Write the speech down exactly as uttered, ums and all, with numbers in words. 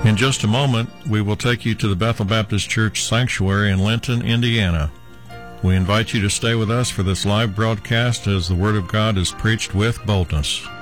In just a moment, we will take you to the Bethel Baptist Church Sanctuary in Linton, Indiana. We invite you to stay with us for this live broadcast as the Word of God is preached with boldness.